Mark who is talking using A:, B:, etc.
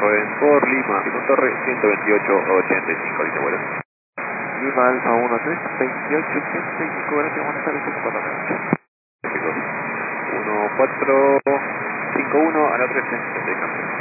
A: Joven, por Lima, Lima Torre, 128.85, línea vuelo.
B: Lima Alfa 132885, gracias, buenas tardes, 4
A: 1451 a la 13, te dejamos.